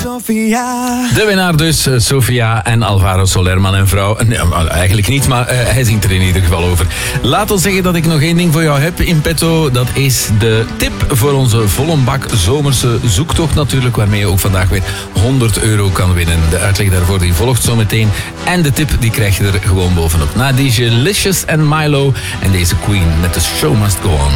Sofia. De winnaar dus, Sofia en Alvaro Soler, man en vrouw. Nee, eigenlijk niet, maar hij zingt er in ieder geval over. Laat ons zeggen dat ik nog één ding voor jou heb in petto. Dat is de tip voor onze volle bak zomerse zoektocht natuurlijk, waarmee je ook vandaag weer €100 kan winnen. De uitleg daarvoor die volgt zo meteen. En de tip die krijg je er gewoon bovenop. Na DJ Licious en Milo en deze Queen met The Show Must Go On.